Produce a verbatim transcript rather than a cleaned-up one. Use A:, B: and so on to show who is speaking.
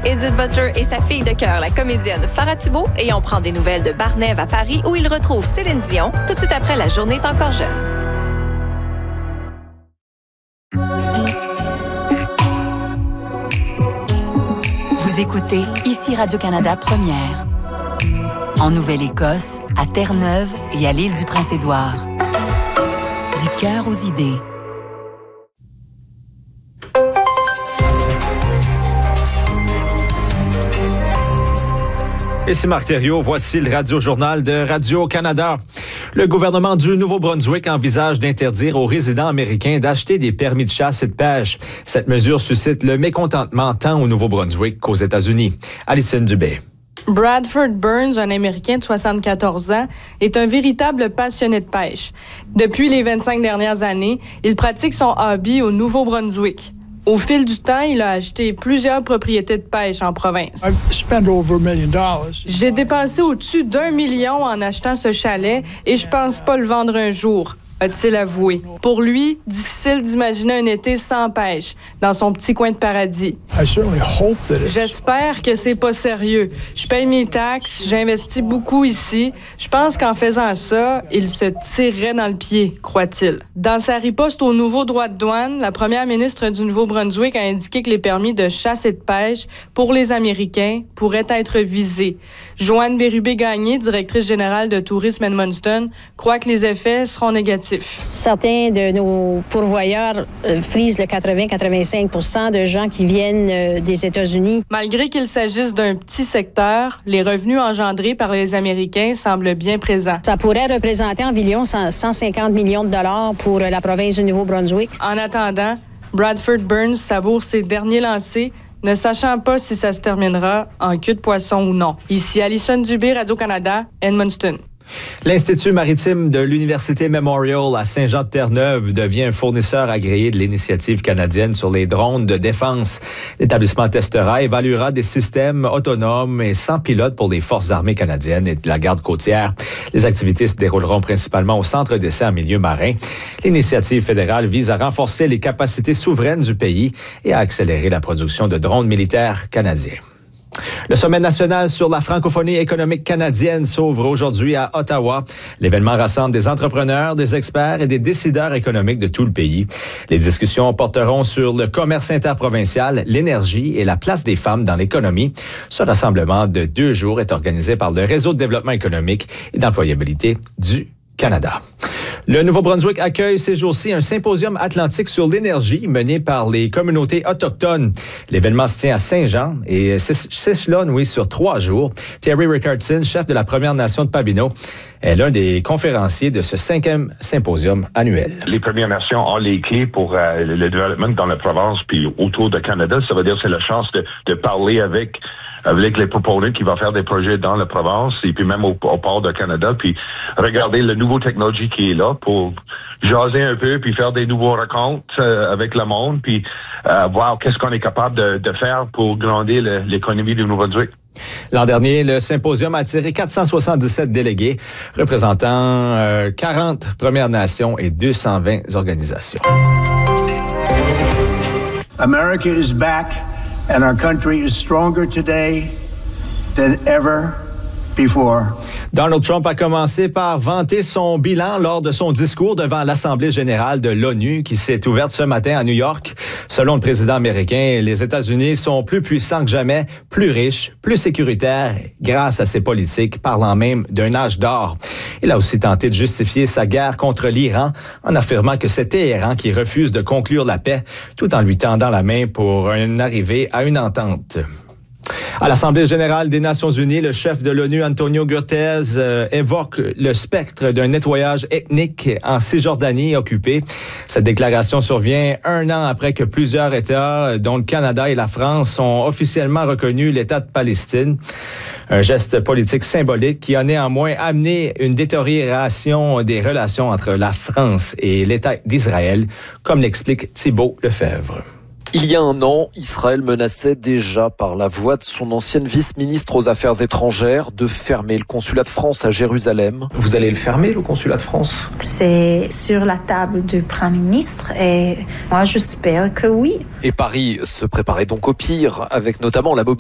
A: Edith Butler et sa fille de cœur, la comédienne Farah Thibault, et on prend des nouvelles de Barnève à Paris où il retrouve Céline Dion tout de suite après La journée est encore jeune.
B: Vous écoutez ici Radio-Canada Première. En Nouvelle-Écosse, à Terre-Neuve et à l'île du Prince-Édouard. Du cœur aux idées.
C: Ici Marc Thériault, voici le Radio-Journal de Radio-Canada. Le gouvernement du Nouveau-Brunswick envisage d'interdire aux résidents américains d'acheter des permis de chasse et de pêche. Cette mesure suscite le mécontentement tant au Nouveau-Brunswick qu'aux États-Unis. Alison Dubé.
D: Bradford Burns, un Américain de soixante-quatorze ans, est un véritable passionné de pêche. Depuis les vingt-cinq dernières années, il pratique son hobby au Nouveau-Brunswick. Au fil du temps, il a acheté plusieurs propriétés de pêche en province. J'ai dépensé au-dessus d'un million en achetant ce chalet et je pense pas le vendre un jour, a-t-il avoué. Pour lui, difficile d'imaginer un été sans pêche, dans son petit coin de paradis. J'espère que c'est pas sérieux. Je paye mes taxes, j'investis beaucoup ici. Je pense qu'en faisant ça, il se tirerait dans le pied, croit-il. Dans sa riposte au nouveau droit de douane, la première ministre du Nouveau-Brunswick a indiqué que les permis de chasse et de pêche pour les Américains pourraient être visés. Joanne Bérubé-Gagné, directrice générale de Tourisme Edmundston, croit que les effets seront négatifs.
E: Certains de nos pourvoyeurs euh, frisent le quatre-vingts à quatre-vingt-cinq pour cent de gens qui viennent euh, des États-Unis.
D: Malgré qu'il s'agisse d'un petit secteur, les revenus engendrés par les Américains semblent bien présents.
E: Ça pourrait représenter environ cent cinquante millions de dollars pour la province du Nouveau-Brunswick.
D: En attendant, Bradford Burns savoure ses derniers lancers, ne sachant pas si ça se terminera en queue de poisson ou non. Ici Alison Dubé, Radio-Canada, Edmundston.
C: L'Institut maritime de l'Université Memorial à Saint-Jean-de-Terre-Neuve devient un fournisseur agréé de l'initiative canadienne sur les drones de défense. L'établissement testera et évaluera des systèmes autonomes et sans pilote pour les forces armées canadiennes et de la garde côtière. Les activités se dérouleront principalement au centre d'essai en milieu marin. L'initiative fédérale vise à renforcer les capacités souveraines du pays et à accélérer la production de drones militaires canadiens. Le sommet national sur la francophonie économique canadienne s'ouvre aujourd'hui à Ottawa. L'événement rassemble des entrepreneurs, des experts et des décideurs économiques de tout le pays. Les discussions porteront sur le commerce interprovincial, l'énergie et la place des femmes dans l'économie. Ce rassemblement de deux jours est organisé par le Réseau de développement économique et d'employabilité du Canada. Le Nouveau-Brunswick accueille ces jours-ci un symposium atlantique sur l'énergie mené par les communautés autochtones. L'événement se tient à Saint-Jean et s'échelonne, oui, sur trois jours. Terry Rickardson, chef de la Première Nation de Pabineau, est l'un des conférenciers de ce cinquième symposium annuel.
F: Les Premières Nations ont les clés pour euh, le développement dans la province puis autour de Canada. Ça veut dire que c'est la chance de, de parler avec avec les proponents qui vont faire des projets dans la province et puis même au, au port de Canada, puis regarder la nouvelle technologie qui est là pour jaser un peu, puis faire des nouveaux rencontres euh, avec le monde, puis euh, voir qu'est-ce qu'on est capable de, de faire pour grandir le, l'économie du Nouveau-Brunswick.
C: L'an dernier, le symposium a attiré quatre cent soixante-dix-sept délégués représentant euh, quarante Premières Nations et deux cent vingt organisations.
G: America is back. And our country is stronger today than ever before.
C: Donald Trump a commencé par vanter son bilan lors de son discours devant l'Assemblée générale de l'ONU qui s'est ouverte ce matin à New York. Selon le président américain, les États-Unis sont plus puissants que jamais, plus riches, plus sécuritaires grâce à ses politiques, parlant même d'un âge d'or. Il a aussi tenté de justifier sa guerre contre l'Iran en affirmant que c'est Téhéran qui refuse de conclure la paix tout en lui tendant la main pour une arrivée à une entente. À l'Assemblée générale des Nations unies, le chef de l'ONU, Antonio Guterres, euh, évoque le spectre d'un nettoyage ethnique en Cisjordanie occupée. Cette déclaration survient un an après que plusieurs États, dont le Canada et la France, ont officiellement reconnu l'État de Palestine. Un geste politique symbolique qui a néanmoins amené une détérioration des relations entre la France et l'État d'Israël, comme l'explique Thibault Lefebvre.
H: Il y a un an, Israël menaçait déjà par la voix de son ancienne vice-ministre aux Affaires étrangères de fermer le consulat de France à Jérusalem. Vous allez le fermer, le consulat de France ?
I: C'est sur la table du Premier ministre et moi j'espère que oui.
H: Et Paris se préparait donc au pire, avec notamment la mobilisation